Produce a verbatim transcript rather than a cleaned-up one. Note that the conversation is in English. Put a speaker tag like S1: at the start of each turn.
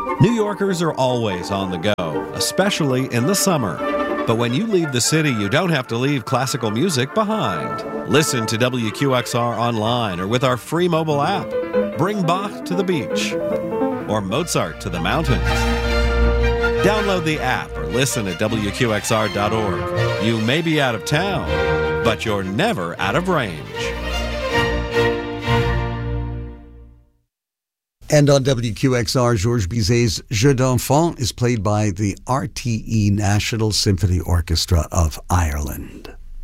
S1: New Yorkers are always on the go, especially in the summer. But when you leave the city, you don't have to leave classical music behind. Listen to W Q X R online or with our free mobile app. Bring Bach to the beach or Mozart to the mountains. Download the app or listen at W Q X R dot org. You may be out of town, but you're never out of range.
S2: And on W Q X R, Georges Bizet's Jeux d'Enfants is played by the R T E National Symphony Orchestra of Ireland.